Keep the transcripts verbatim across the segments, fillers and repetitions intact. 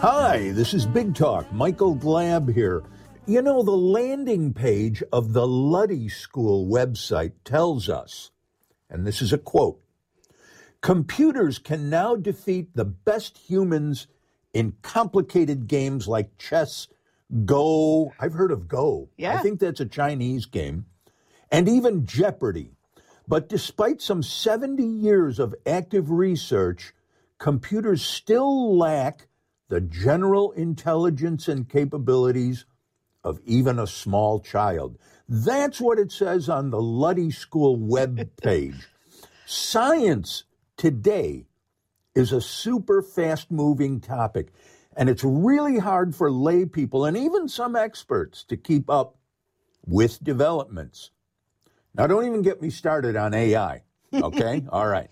Hi, this is Big Talk. Michael Glab here. You know, the landing page of the Luddy School website tells us, and this is a quote, computers can now defeat the best humans in complicated games like chess, Go. I've heard of Go. Yeah. I think that's a Chinese game. And even Jeopardy. But despite some seventy years of active research, computers still lack the general intelligence and capabilities of even a small child. That's what it says on the Luddy School web page. Science today is a super fast-moving topic, and it's really hard for lay people and even some experts to keep up with developments. Now, don't even get me started on A I, okay? All right.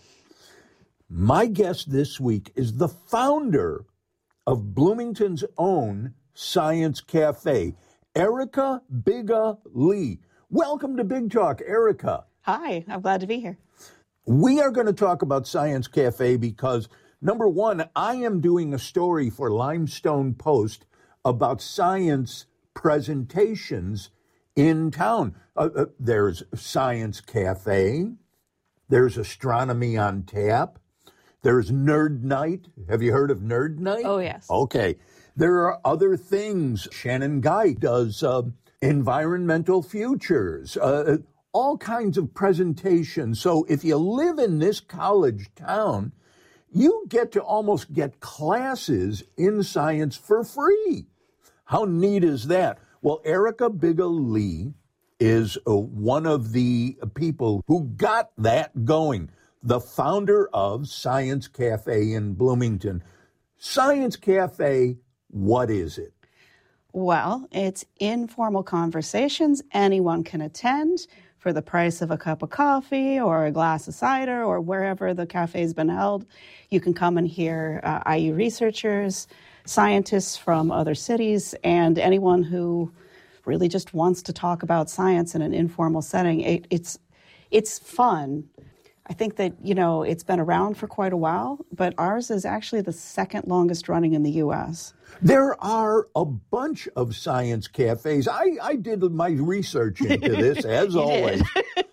My guest this week is the founder of Bloomington's own Science Cafe, Erica Biga Lee. Welcome to Big Talk, Erica. Hi, I'm glad to be here. We are going to talk about Science Cafe because, number one, I am doing a story for Limestone Post about science presentations in town. Uh, uh, there's Science Cafe. There's Astronomy on Tap. There's Nerd Night. Have you heard of Nerd Night? Oh, yes. Okay. There are other things. Shannon Guy does uh, environmental futures, uh, all kinds of presentations. So if you live in this college town, you get to almost get classes in science for free. How neat is that? Well, Erica Biga Lee is uh, one of the people who got that going. The founder of Science Cafe in Bloomington. Science Cafe, what is it? Well, it's informal conversations anyone can attend for the price of a cup of coffee or a glass of cider or wherever the cafe's been held. You can come and hear uh, I U researchers, scientists from other cities, and anyone who really just wants to talk about science in an informal setting. It, it's, it's fun. I think that, you know, it's been around for quite a while, but ours is actually the second longest running in the U S. There are a bunch of science cafes. I, I did my research into this, as always.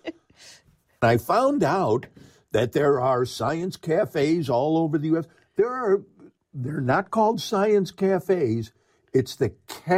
I found out that there are science cafes all over the U S. There are, they're not called science cafes. It's the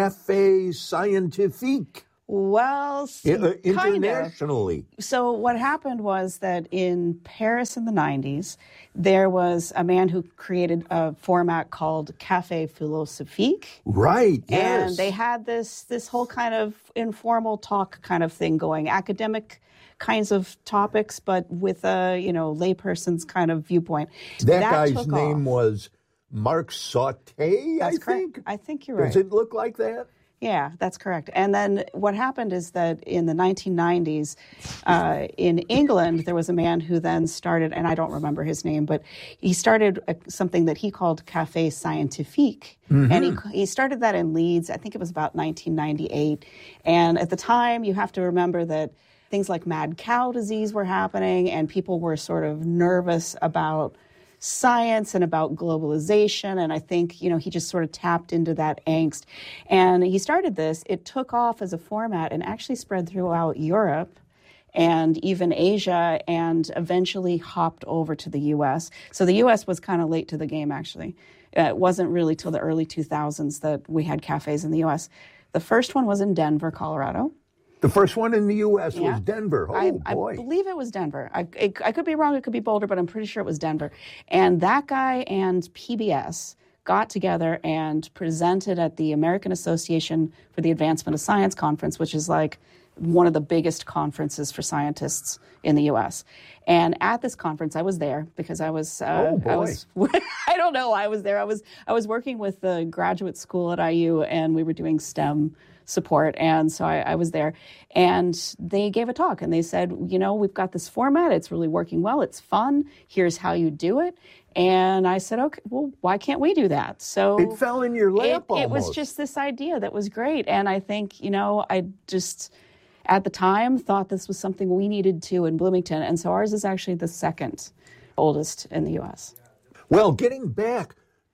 Café Scientifique. Well, see, uh, kind internationally. of. So what happened was that in Paris in the nineties, there was a man who created a format called Café Philosophique. Right, yes. And they had this this whole kind of informal talk kind of thing going, academic kinds of topics, but with a, you know, layperson's kind of viewpoint. That, that guy's name off. was Mark Sauté, That's I correct. think. I think you're right. Does it look like that? Yeah, that's correct. And then what happened is that in the nineteen nineties, uh, in England, there was a man who then started, and I don't remember his name, but he started a, something that he called Café Scientifique. Mm-hmm. And he, he started that in Leeds. I think it was about nineteen ninety-eight. And at the time, you have to remember that things like mad cow disease were happening, and people were sort of nervous about science and about globalization. And I think, you know, he just sort of tapped into that angst. And he started this. It took off as a format and actually spread throughout Europe and even Asia, and eventually hopped over to the U S. So the U S was kind of late to the game, actually. Uh, it wasn't really till the early two thousands that we had cafes in the U S. The first one was in Denver, Colorado. The first one in the U S yeah. was Denver. Oh, I, boy. I believe it was Denver. I, it, I could be wrong. It could be Boulder, but I'm pretty sure it was Denver. And that guy and P B S got together and presented at the American Association for the Advancement of Science conference, which is like one of the biggest conferences for scientists in the U S. And at this conference, I was there because I was, uh, oh boy. I was, I don't know, I was there. I was, I was working with the graduate school at I U, and we were doing STEM support. And so I, I was there, and they gave a talk, and they said, you know, we've got this format. It's really working well. It's fun. Here's how you do it. And I said, okay, well, why can't we do that? So it fell in your lap it, almost. It was just this idea that was great. And I think, you know, I just, at the time, thought this was something we needed to in Bloomington. And so ours is actually the second oldest in the U S. Well, getting back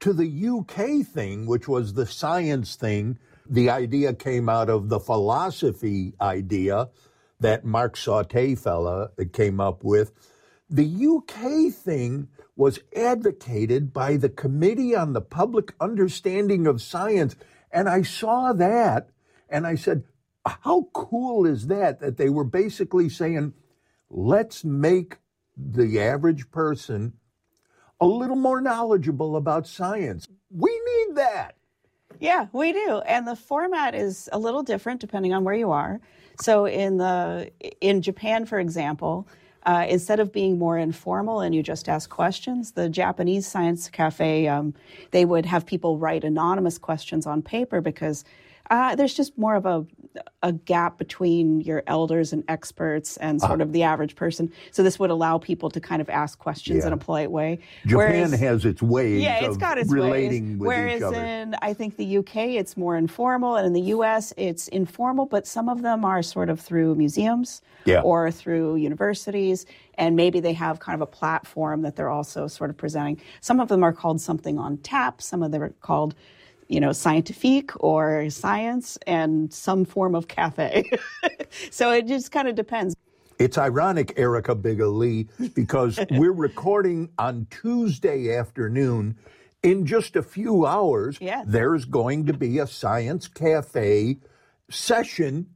to the U K thing, which was the science thing. The idea came out of the philosophy idea that Mark Sauté fella came up with. The U K thing was advocated by the Committee on the Public Understanding of Science. And I saw that and I said, how cool is that? That they were basically saying, let's make the average person a little more knowledgeable about science. We need that. Yeah, we do. And the format is a little different depending on where you are. So in the in Japan, for example, uh, instead of being more informal and you just ask questions, the Japanese Science Cafe, um, they would have people write anonymous questions on paper because uh, there's just more of a a gap between your elders and experts and sort uh, of the average person. So this would allow people to kind of ask questions yeah. in a polite way. Japan whereas, has its ways yeah, it's of got its relating ways. with Whereas each other. in, I think, the U K, it's more informal. And in the U S, it's informal, but some of them are sort of through museums yeah. or through universities. And maybe they have kind of a platform that they're also sort of presenting. Some of them are called something on tap. Some of them are called you know, scientifique or science and some form of cafe. So it just kind of depends. It's ironic, Erica Bigelee, because we're recording on Tuesday afternoon. In just a few hours, yes. there's going to be a Science Cafe session.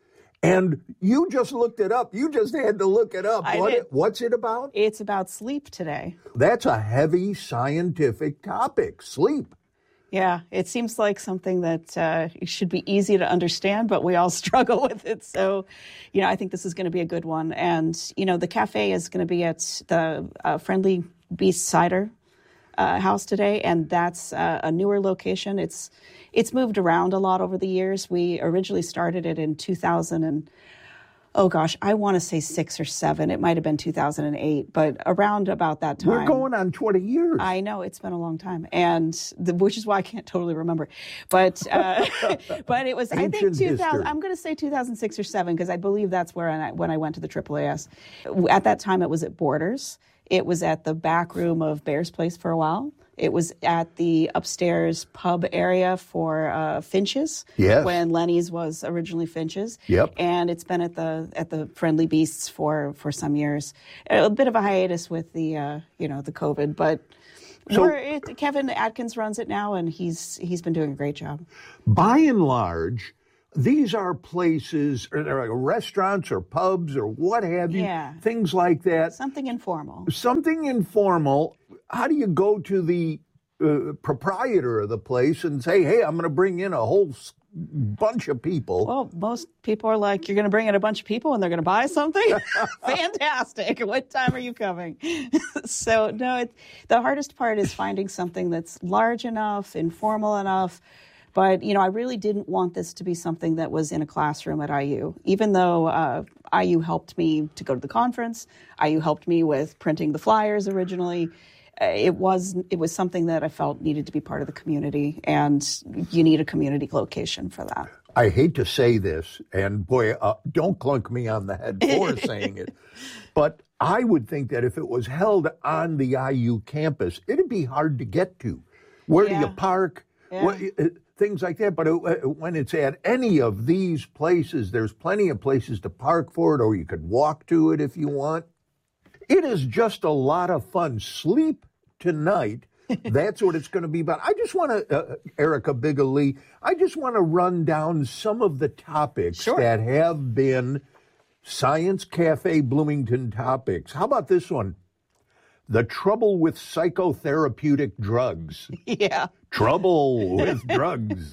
And you just looked it up. You just had to look it up. I what did. It, what's it about? It's about sleep today. That's a heavy scientific topic, sleep. Yeah, it seems like something that uh, should be easy to understand, but we all struggle with it. So, you know, I think this is going to be a good one. And, you know, the cafe is going to be at the uh, Friendly Beast Cider uh, House today, and that's uh, a newer location. It's it's moved around a lot over the years. We originally started it in two thousand and oh gosh, I want to say six or seven. It might have been two thousand eight, but around about that time. We're going on twenty years. I know, it's been a long time, and the, which is why I can't totally remember. But uh, but it was, Ancient I think, two thousand. history. I'm going to say two thousand six or seven because I believe that's where I, when I went to the triple A S. At that time, it was at Borders. It was at the back room of Bear's Place for a while. It was at the upstairs pub area for uh, Finch's, yes. when Lenny's was originally Finch's. Yep. And it's been at the at the Friendly Beasts for, for some years. A bit of a hiatus with the uh, you know the COVID, but so, we're, it, Kevin Atkins runs it now, and he's he's been doing a great job. By and large, these are places, or they're like restaurants or pubs or what have you, yeah. things like that. Something informal. Something informal. How do you go to the uh, proprietor of the place and say, hey, I'm going to bring in a whole bunch of people? Well, most people are like, you're going to bring in a bunch of people and they're going to buy something? Fantastic. What time are you coming? So, no, it, the hardest part is finding something that's large enough, informal enough. But, you know, I really didn't want this to be something that was in a classroom at I U. Even though uh, I U helped me to go to the conference, I U helped me with printing the flyers originally. It was it was something that I felt needed to be part of the community, and you need a community location for that. I hate to say this, and boy, uh, don't clunk me on the head for saying it, but I would think that if it was held on the I U campus, it'd be hard to get to. Where yeah. do you park? Yeah. What, uh, things like that. But it, uh, when it's at any of these places, there's plenty of places to park for it, or you could walk to it if you want. It is just a lot of fun. Sleep tonight. That's what it's going to be about. I just want to, uh, Erica Bigelee, I just want to run down some of the topics sure. that have been Science Cafe Bloomington topics. How about this one? The trouble with psychotherapeutic drugs. Yeah. Trouble with drugs.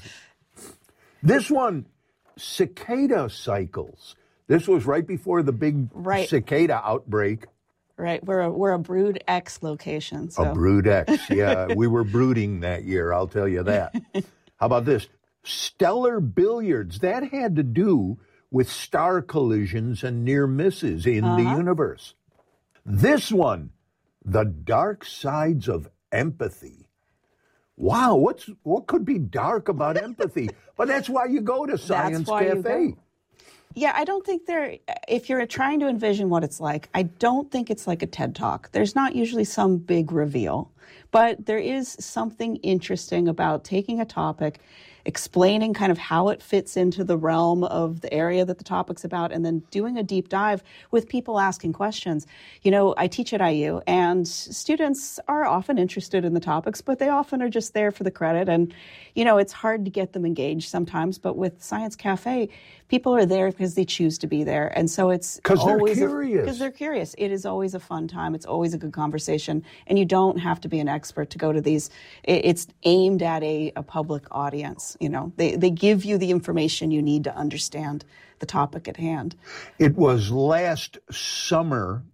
This one, cicada cycles. This was right before the big right. cicada outbreak. Right, we're a, we're a Brood X location. So. A Brood X, yeah. We were brooding that year, I'll tell you that. How about this? Stellar billiards. That had to do with star collisions and near misses in uh-huh. the universe. This one, the dark sides of empathy. Wow, what's what could be dark about empathy? But that's why you go to Science Cafe. Yeah, I don't think they're, if you're trying to envision what it's like, I don't think it's like a TED Talk. There's not usually some big reveal, but there is something interesting about taking a topic, explaining kind of how it fits into the realm of the area that the topic's about, and then doing a deep dive with people asking questions. You know, I teach at I U, and students are often interested in the topics, but they often are just there for the credit. And, you know, it's hard to get them engaged sometimes, but with Science Cafe, people are there because they choose to be there. And so it's always curious. Because they're curious. It is always a fun time. It's always a good conversation. And you don't have to be an expert to go to these. It's aimed at a, a public audience. You know, they, they give you the information you need to understand the topic at hand. It was last summer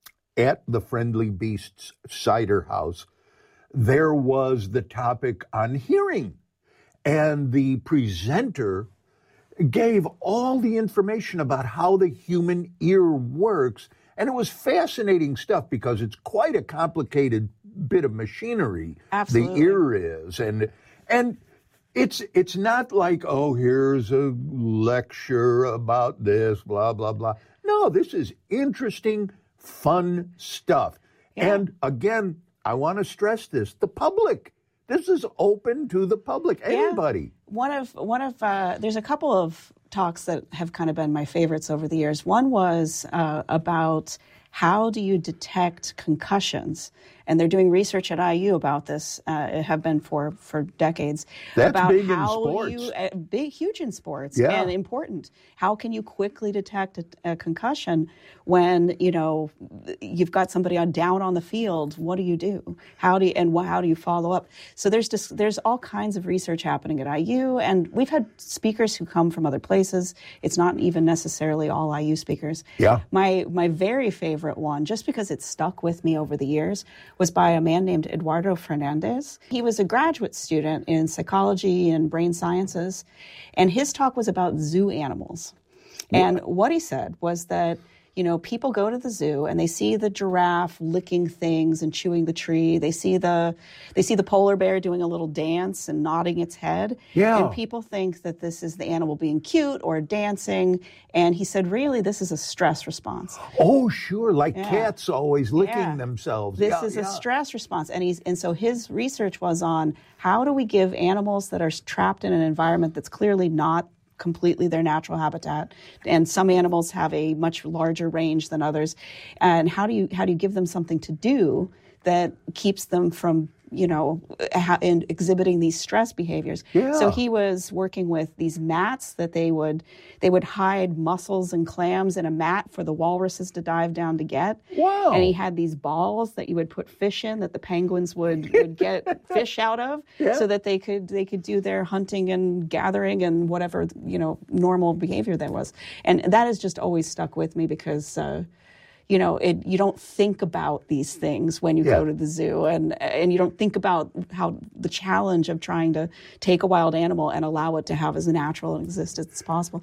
at the Friendly Beasts Cider House. There was the topic on hearing. And the presenter gave all the information about how the human ear works. And it was fascinating stuff because it's quite a complicated bit of machinery. Absolutely. The ear is. And and it's it's not like, oh, here's a lecture about this, blah, blah, blah. No, this is interesting, fun stuff. Yeah. And again, I want to stress this, the public. This is open to the public, anybody. Yeah. One of, one of uh, there's a couple of talks that have kind of been my favorites over the years. One was uh, about how do you detect concussions? And they're doing research at I U about this, uh, have been for, for decades. That's about big how in sports. You, uh, big, huge in sports, Yeah. and important. How can you quickly detect a, a concussion when, you know, you've got somebody on down on the field? What do you do? How do you, and how do you follow up? So there's just, there's all kinds of research happening at I U, and we've had speakers who come from other places. It's not even necessarily all I U speakers. Yeah. My my very favorite one, just because it stuck with me over the years, was by a man named Eduardo Fernandez. He was a graduate student in psychology and brain sciences, and his talk was about zoo animals. And what he said was that, you know, people go to the zoo and they see the giraffe licking things and chewing the tree. They see the they see the polar bear doing a little dance and nodding its head. Yeah. And people think that this is the animal being cute or dancing. And he said, really, this is a stress response. Oh, sure, like Yeah. cats always licking Yeah. themselves. This Yeah, is yeah. a stress response. And he's and so his research was on how do we give animals that are trapped in an environment that's clearly not completely their natural habitat, and some animals have a much larger range than others, and how do you how do you give them something to do that keeps them from, you know, ha- in exhibiting these stress behaviors. Yeah. So he was working with these mats that they would they would hide mussels and clams in a mat for the walruses to dive down to get. Wow. And he had these balls that you would put fish in that the penguins would, would get fish out of, Yeah. so that they could they could do their hunting and gathering and whatever, you know, normal behavior there was. And that has just always stuck with me because uh you know, it, you don't think about these things when you Yeah. go to the zoo, and and you don't think about how the challenge of trying to take a wild animal and allow it to have as natural an existence as possible.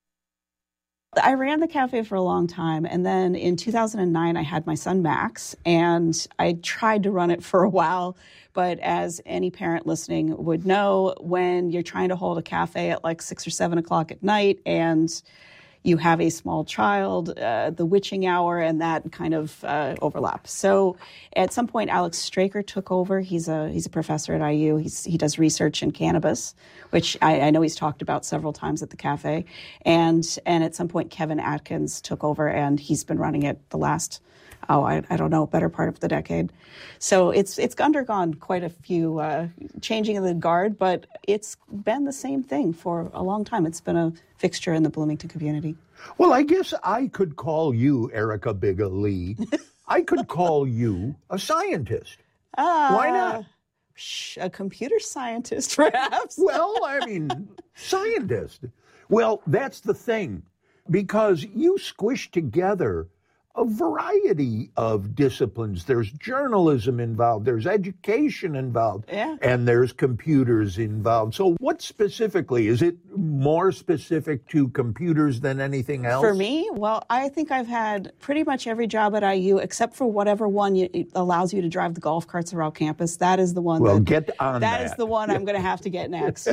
I ran the cafe for a long time, and then in two thousand nine, I had my son Max, and I tried to run it for a while. But as any parent listening would know, when you're trying to hold a cafe at like six or seven o'clock at night, and you have a small child, uh, the witching hour, and that kind of uh, overlaps. So at some point, Alex Straker took over. He's a he's a professor at I U. He's, he does research in cannabis, which I, I know he's talked about several times at the cafe. And and at some point, Kevin Atkins took over, and he's been running it the last, oh, I, I don't know, better part of the decade. So it's it's undergone quite a few uh, changing of the guard, but it's been the same thing for a long time. It's been a fixture in the Bloomington community. Well, I guess I could call you, Erica Biga-Lee, I could call you a scientist. Uh, Why not? Sh- a computer scientist, perhaps. Well, I mean, scientist. Well, that's the thing, because you squish together a variety of disciplines. There's journalism involved, there's education involved, yeah. and there's computers involved. So what specifically? Is it more specific to computers than anything else? For me, well, I think I've had pretty much every job at I U except for whatever one you, it allows you to drive the golf carts around campus. That is the one. Well, that, get on that. That is the one I'm going to have to get next.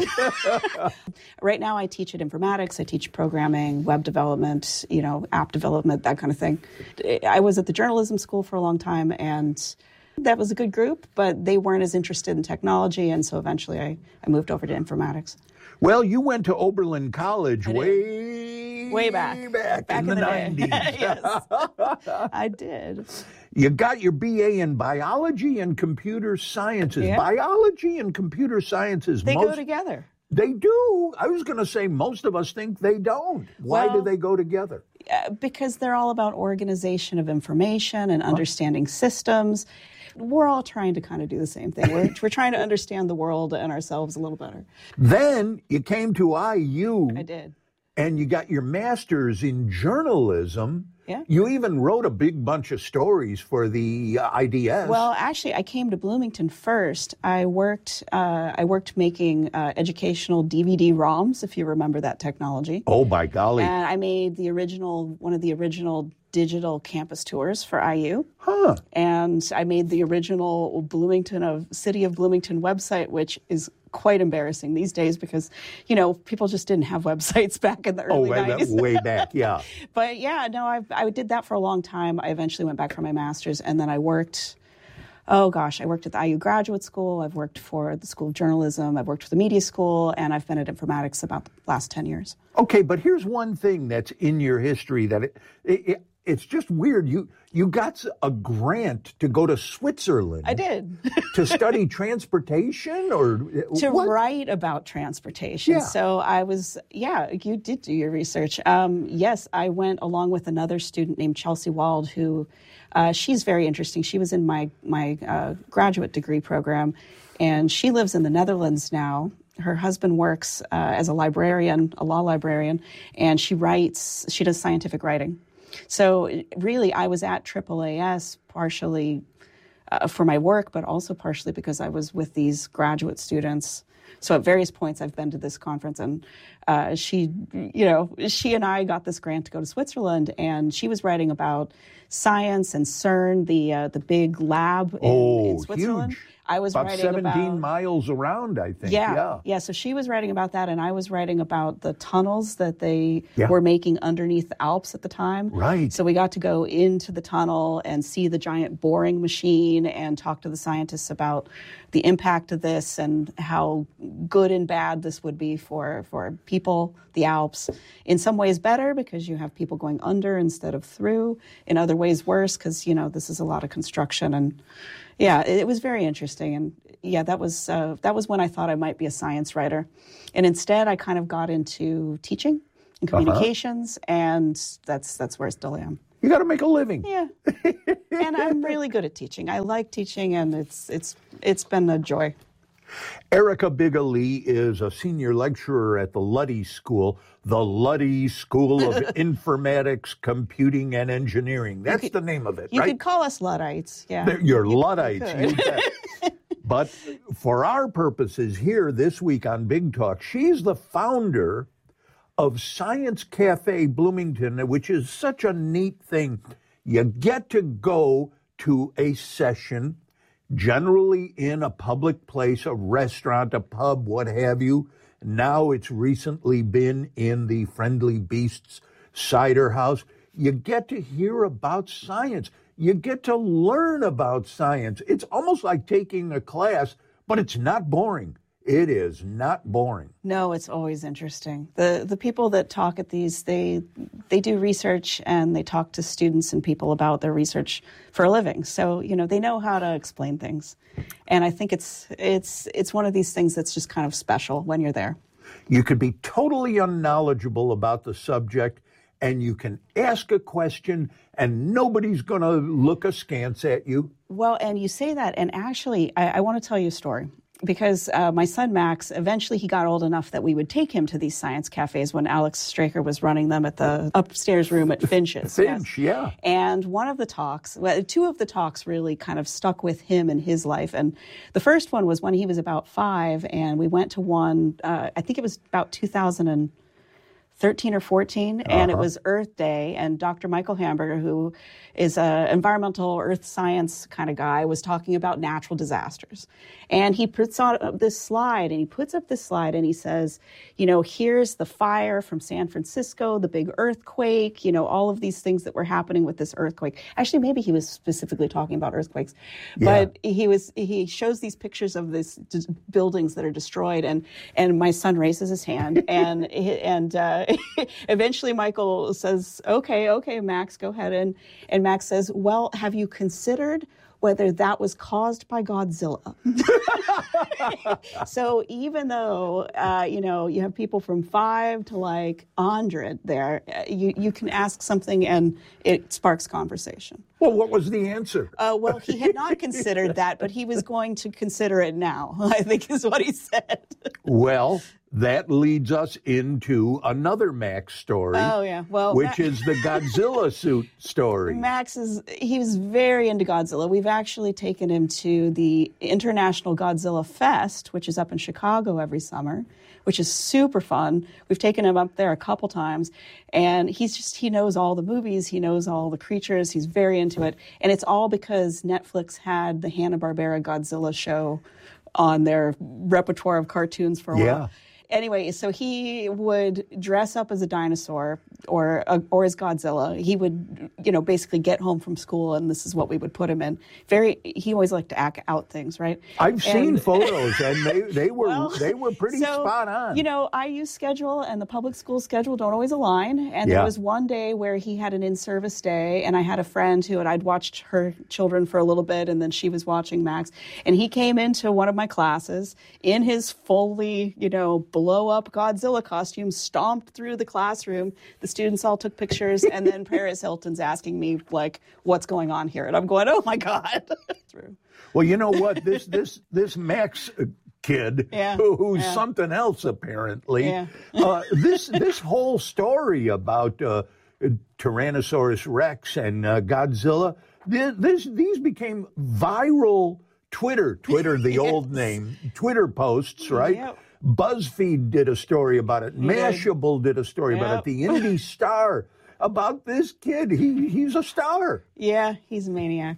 Right now, I teach at informatics. I teach programming, web development, you know, app development, that kind of thing. I was at the journalism school for a long time, and that was a good group, but they weren't as interested in technology, and so eventually I, I moved over to informatics. Well, you went to Oberlin College way, way back, back, back in, in the, the nineties. Yes, I did. You got your B A in biology and computer sciences. Yeah. Biology and computer sciences. They most, go together. They do. I was going to say most of us think they don't. Why well, do they go together? Uh, because they're all about organization of information and understanding systems. We're all trying to kind of do the same thing. We're, we're trying to understand the world and ourselves a little better. Then you came to I U. I did. And you got your master's in journalism. Yeah. You even wrote a big bunch of stories for the uh, I D S. Well, actually, I came to Bloomington first. I worked. Uh, I worked making uh, educational D V D ROMs, if you remember that technology. Oh, by golly! And I made the original, one of the original digital campus tours for I U. Huh. And I made the original Bloomington of City of Bloomington website, which is quite embarrassing these days because, you know, people just didn't have websites back in the early oh, nineties. Oh, way back, yeah. But yeah, no, I I did that for a long time. I eventually went back for my master's, and then I worked, oh gosh, I worked at the I U Graduate School. I've worked for the School of Journalism. I've worked for the Media School, and I've been at informatics about the last ten years. Okay, but here's one thing that's in your history that it, it, it it's just weird. You you got a grant to go to Switzerland. I did. To study transportation or to what? write about transportation. Yeah. So I was, yeah, you did do your research. Um, yes, I went along with another student named Chelsea Wald, who uh, she's very interesting. She was in my my uh, graduate degree program, and she lives in the Netherlands now. Her husband works uh, as a librarian, a law librarian, and she writes. She does scientific writing. So really, I was at triple A S partially uh, for my work, but also partially because I was with these graduate students. So at various points, I've been to this conference, and uh, she, you know, she and I got this grant to go to Switzerland, and she was writing about science and CERN, the uh, the big lab in, oh, in Switzerland. Huge. I was about writing seventeen about, miles around, I think. Yeah, yeah, yeah. So she was writing about that, and I was writing about the tunnels that they yeah. were making underneath the Alps at the time. Right. So we got to go into the tunnel and see the giant boring machine and talk to the scientists about the impact of this and how good and bad this would be for, for people, the Alps. In some ways better because you have people going under instead of through. In other ways worse because, you know, this is a lot of construction. And yeah, it, it was very interesting. And yeah, that was uh, that was when I thought I might be a science writer. And instead I kind of got into teaching and communications, uh-huh. and that's that's where I still am. You got to make a living. Yeah, and I'm really good at teaching. I like teaching, and it's it's it's been a joy. Erica Bigalee is a senior lecturer at the Luddy School, the Luddy School of Informatics, Computing, and Engineering. That's could, the name of it, you right? You could call us Luddites, yeah. They're, you're you, Luddites, you, you bet. But for our purposes here this week on Big Talk, she's the founder of Science Cafe Bloomington, which is such a neat thing. You get to go to a session, generally in a public place, a restaurant, a pub, what have you. Now it's recently been in the Friendly Beasts Cider House. You get to hear about science. You get to learn about science. It's almost like taking a class, but it's not boring. It is not boring. No, it's always interesting. The the people that talk at these, they they do research and they talk to students and people about their research for a living. So, you know, they know how to explain things. And I think it's it's it's one of these things that's just kind of special when you're there. You could be totally unknowledgeable about the subject, and you can ask a question and nobody's going to look askance at you. Well, and you say that, and actually, I, I want to tell you a story. because uh, my son Max, eventually he got old enough that we would take him to these science cafes when Alex Straker was running them at the upstairs room at Finch's. Finch, yes. yeah. And one of the talks, well, two of the talks really kind of stuck with him in his life. And the first one was when he was about five, and we went to one, uh, I think it was about two thousand thirteen or fourteen, and Uh-huh. it was Earth Day, and Doctor Michael Hamburger, who is an environmental earth science kind of guy, was talking about natural disasters. And he puts on this slide, and he puts up this slide, and he says, you know, here's the fire from San Francisco, the big earthquake, you know, all of these things that were happening with this earthquake. Actually, maybe he was specifically talking about earthquakes, Yeah. but he was he shows these pictures of these d- buildings that are destroyed, and and my son raises his hand, and and uh, eventually Michael says, okay, okay, Max, go ahead. And, and Max says, well, have you considered whether that was caused by Godzilla? So even though, uh, you know, you have people from five to like one hundred there, uh, you, you can ask something and it sparks conversation. Well, what was the answer? Uh, well, he had not considered that, but he was going to consider it now, I think is what he said. Well, that leads us into another Max story. Oh, yeah. Well, which Ma- is the Godzilla suit story. Max is, he was very into Godzilla. We've actually taken him to the International Godzilla Fest, which is up in Chicago every summer, which is super fun. We've taken him up there a couple times, and he's just, he knows all the movies, he knows all the creatures, he's very into it. And it's all because Netflix had the Hanna-Barbera Godzilla show on their repertoire of cartoons for a while. Yeah. Anyway, so he would dress up as a dinosaur or uh, or as Godzilla. He would, you know, basically get home from school, and this is what we would put him in. Very, he always liked to act out things, right? I've And- seen photos, and they, they were Well, they were pretty so, spot on. You know, I U schedule and the public school schedule don't always align. And Yeah. there was one day where he had an in-service day, and I had a friend who, and I'd watched her children for a little bit, and then she was watching Max. And he came into one of my classes in his fully, you know, blow-up Godzilla costume, stomped through the classroom. The students all took pictures, and then Paris Hilton's asking me, like, what's going on here? And I'm going, oh, my God. Through. Well, you know what? This this this Max uh, kid, Yeah, who, who's yeah. something else apparently. Yeah. uh, this this whole story about uh, Tyrannosaurus Rex and uh, Godzilla, th- this these became viral Twitter, Twitter, the old name, Twitter posts, right? Yep. BuzzFeed did a story about it. Mashable did a story about it. Yep. The Indie Star about this kid. He he's a star. Yeah, he's a maniac.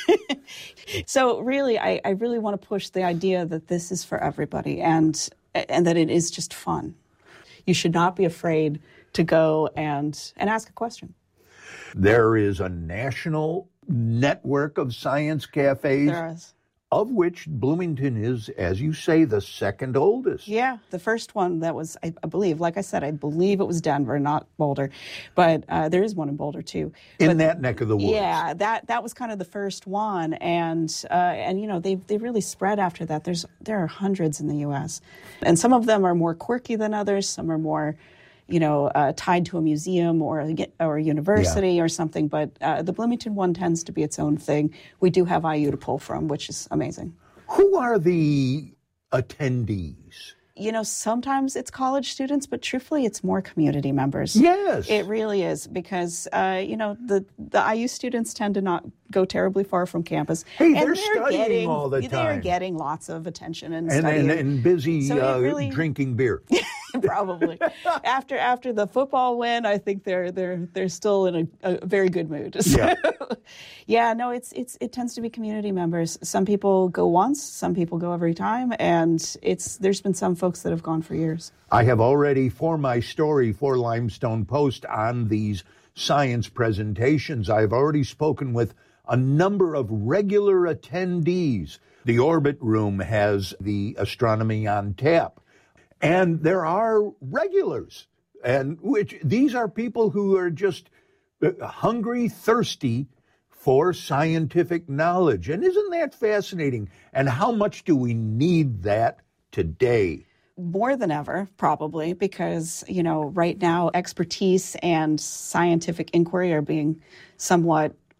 So really, I, I really want to push the idea that this is for everybody, and and that it is just fun. You should not be afraid to go and and ask a question. There is a national network of science cafes, There is. of which Bloomington is, as you say, the second oldest. Yeah, the first one that was, I, I believe, like I said, I believe it was Denver, not Boulder, but uh, there is one in Boulder too. In But- that neck of the woods. Yeah, that that was kind of the first one, and uh, and you know they they really spread after that. There's there are hundreds in the U S, and some of them are more quirky than others. Some are more, you know, uh, tied to a museum or a, or a university or something. But uh, the Bloomington one tends to be its own thing. We do have I U to pull from, which is amazing. Who are the attendees? You know, sometimes it's college students, but truthfully, it's more community members. Yes. It really is, because, uh, you know, the, the I U students tend to not go terribly far from campus. Hey, and they're studying getting, all the They're time. getting lots of attention and, and, studying. and, and busy So it uh, really- drinking beer. Probably. after after the football win, I think they're they're they're still in a, a very good mood. So, Yeah. yeah, no, it's it's it tends to be community members. Some people go once, some people go every time, and it's there's been some folks that have gone for years. I have already, for my story for Limestone Post on these science presentations, I've already spoken with a number of regular attendees. The Orbit Room has the astronomy on tap. And there are regulars, and which these are people who are just uh, hungry, thirsty for scientific knowledge. And isn't that fascinating? And how much do we need that today? More than ever, probably, because, you know, right now expertise and scientific inquiry are being somewhat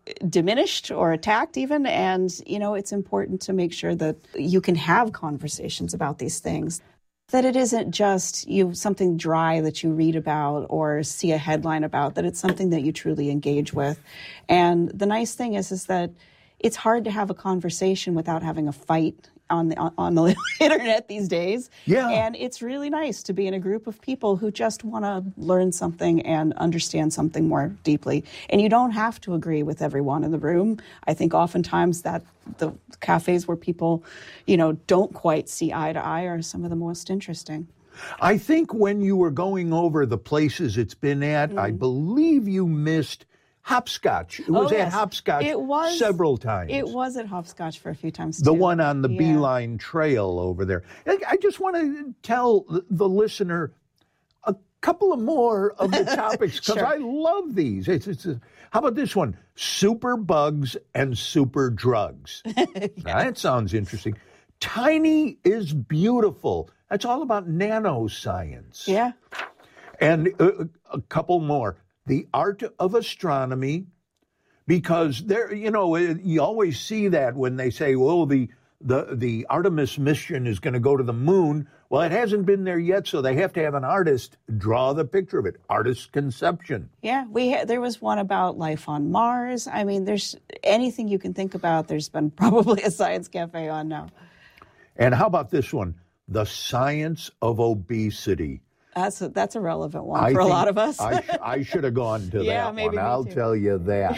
diminished or attacked even. And, you know, it's important to make sure that you can have conversations about these things, that it isn't just you something dry that you read about or see a headline about, that it's something that you truly engage with. And the nice thing is, is that it's hard to have a conversation without having a fight on the on the internet these days. Yeah. And it's really nice to be in a group of people who just want to learn something and understand something more deeply. And you don't have to agree with everyone in the room. I think oftentimes that the cafes where people, you know, don't quite see eye to eye are some of the most interesting. I think when you were going over the places it's been at, mm. I believe you missed Hopscotch. It was oh, at yes. Hopscotch it was, several times. It was at Hopscotch for a few times, too. The one on the yeah. Beeline Trail over there. I just want to tell the listener a couple of more of the topics, because sure. I love these. It's, it's a, how about this one? Super bugs and super drugs. yeah. Now, that sounds interesting. Tiny is beautiful. That's all about nanoscience. Yeah. And a, a couple more. The art of astronomy, because there, you know, you always see that when they say, well, the the the Artemis mission is going to go to the moon. Well, it hasn't been there yet, so they have to have an artist draw the picture of it. Artist conception. Yeah, we ha- there was one about life on Mars. I mean, there's anything you can think about. There's been probably a science cafe on now. And how about this one? The science of obesity. That's a, that's a relevant one I for a lot of us. I, sh- I should have gone to yeah, that maybe one. me I'll too. tell you that.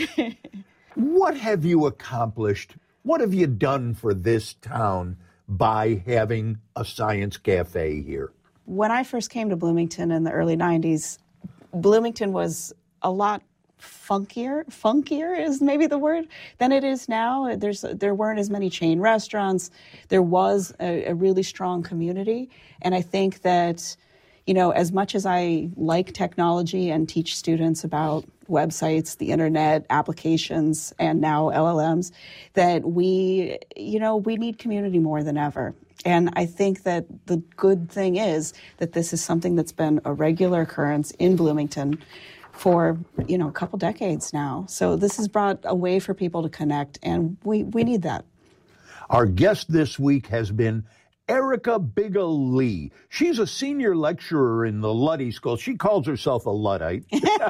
What have you accomplished? What have you done for this town by having a science cafe here? When I first came to Bloomington in the early nineties, Bloomington was a lot funkier, funkier is maybe the word, than it is now. There's there weren't as many chain restaurants. There was a, a really strong community. And I think that, you know, as much as I like technology and teach students about websites, the internet, applications, and now L L Ms, that we, you know, we need community more than ever. And I think that the good thing is that this is something that's been a regular occurrence in Bloomington for, you know, a couple decades now. So this has brought a way for people to connect, and we, we need that. Our guest this week has been Erica Bigelow. She's a senior lecturer in the Luddy School. She calls herself a Luddite.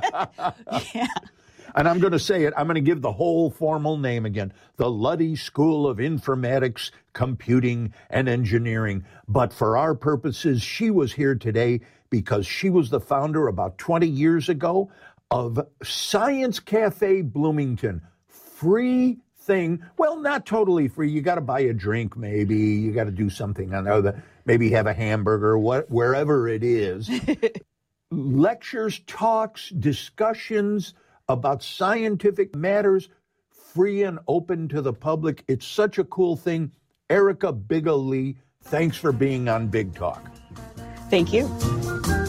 yeah. And I'm going to say it. I'm going to give the whole formal name again. The Luddy School of Informatics, Computing, and Engineering. But for our purposes, she was here today because she was the founder about twenty years ago of Science Cafe Bloomington. Free thing. Well, not totally free. You got to buy a drink, maybe. You got to do something on other, maybe have a hamburger, what, wherever it is. Lectures, talks, discussions about scientific matters, free and open to the public. It's such a cool thing. Erica Bigelow, thanks for being on Big Talk. Thank you.